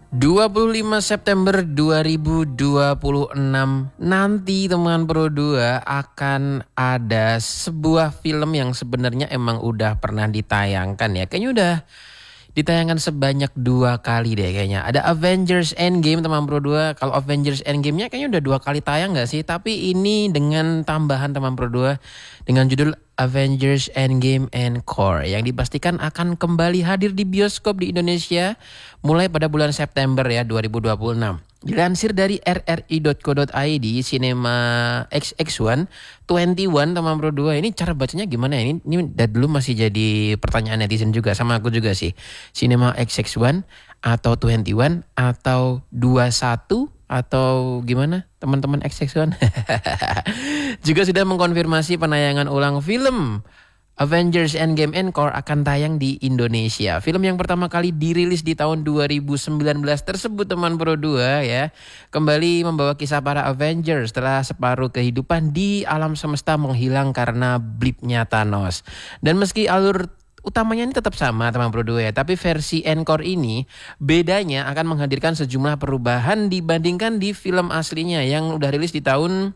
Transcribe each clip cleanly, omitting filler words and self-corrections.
25 September 2026 nanti teman Pro 2 akan ada sebuah film yang sebenarnya emang udah pernah ditayangkan ya. Kayaknya udah ditayangkan sebanyak 2 kali deh kayaknya. Ada Avengers Endgame teman Pro 2. Kalau Avengers Endgame-nya kayaknya udah 2 kali tayang gak sih? Tapi ini dengan tambahan teman Pro 2 dengan judul Avengers Endgame Encore yang dipastikan akan kembali hadir di bioskop di Indonesia mulai pada bulan September ya 2026. Dilansir dari rri.co.id, Cinema XX1 21 teman Pro 2. Ini cara bacanya gimana ya? Ini dari dulu masih jadi pertanyaan netizen juga sama aku juga sih. Cinema XX1 atau 21 atau 21 atau gimana teman-teman XX1? Juga sudah mengkonfirmasi penayangan ulang film Avengers Endgame Encore akan tayang di Indonesia. Film yang pertama kali dirilis di tahun 2019 tersebut teman Pro 2 ya, kembali membawa kisah para Avengers setelah separuh kehidupan di alam semesta menghilang karena blipnya Thanos. Dan meski alur utamanya ini tetap sama teman Pro 2 ya, tapi versi Encore ini bedanya akan menghadirkan sejumlah perubahan dibandingkan di film aslinya yang udah rilis di tahun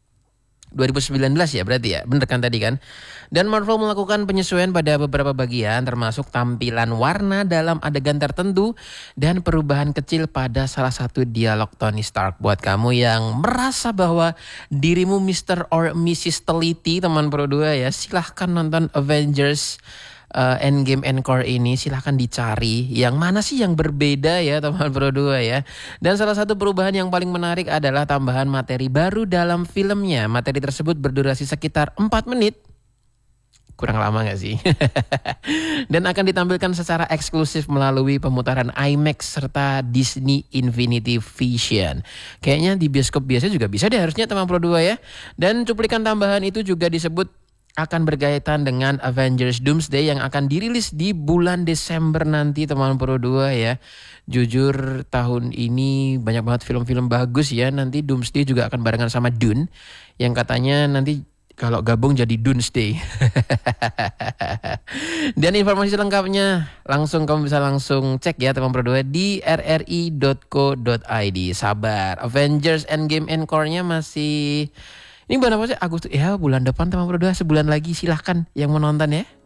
2019 ya berarti ya, bener kan tadi kan? Dan Marvel melakukan penyesuaian pada beberapa bagian termasuk tampilan warna dalam adegan tertentu dan perubahan kecil pada salah satu dialog Tony Stark. Buat kamu yang merasa bahwa dirimu Mr. or Mrs. Teliti teman Pro 2 ya, silahkan nonton Avengers Endgame Encore ini, silahkan dicari yang mana sih yang berbeda ya teman Pro 2 ya. Dan salah satu perubahan yang paling menarik adalah tambahan materi baru dalam filmnya. Materi tersebut berdurasi sekitar 4 menit. Kurang lama gak sih? Dan akan ditampilkan secara eksklusif melalui pemutaran IMAX serta Disney Infinity Vision. Kayaknya di bioskop biasa juga bisa deh harusnya teman Pro 2 ya. Dan cuplikan tambahan itu juga disebut akan berkaitan dengan Avengers Doomsday yang akan dirilis di bulan Desember nanti teman Pro 2 ya. Jujur tahun ini banyak banget film-film bagus ya. Nanti Doomsday juga akan barengan sama Dune yang katanya nanti kalau gabung jadi Doomsday. Dan informasi lengkapnya kamu bisa langsung cek ya teman Pro 2 di rri.co.id. Sabar, Avengers Endgame Encore-nya masih ini bulan apa sih? Agustus ya, bulan depan teman Pro 2, sebulan lagi silahkan yang mau nonton ya.